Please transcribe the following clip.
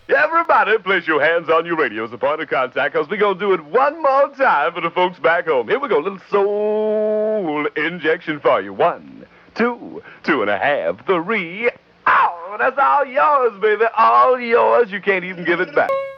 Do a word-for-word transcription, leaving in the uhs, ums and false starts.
Everybody, place your hands on your radio as a point of contact, because we're going to do it one more time for the folks back home. Here we go, a little soul injection for you. One, two, two and a half, three. Oh, that's all yours, baby. All yours. You can't even give it back.